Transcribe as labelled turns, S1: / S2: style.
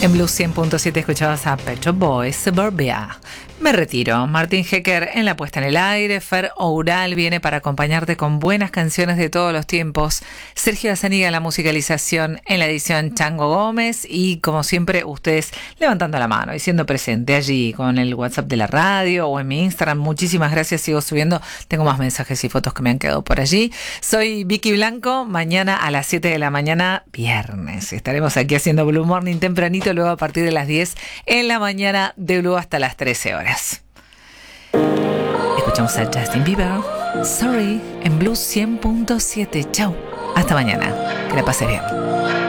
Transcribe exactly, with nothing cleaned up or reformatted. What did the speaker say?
S1: En Blue cien punto siete escuchabas a Pet Shop Boys, Suburbia. Me retiro. Martín Hecker en la puesta en el aire. Fer Oural viene para acompañarte con buenas canciones de todos los tiempos. Sergio Azaniga en la musicalización, en la edición Chango Gómez. Y como siempre, ustedes levantando la mano y siendo presente allí con el WhatsApp de la radio o en mi Instagram. Muchísimas gracias. Sigo subiendo. Tengo más mensajes y fotos que me han quedado por allí. Soy Vicky Blanco. Mañana a las siete de la mañana, viernes. Estaremos aquí haciendo Blue Morning tempranito. Luego a partir de las diez en la mañana de Blue hasta las trece horas. Escuchamos a Justin Bieber, Sorry, en Blue cien punto siete. Chau, hasta mañana, que la pases bien.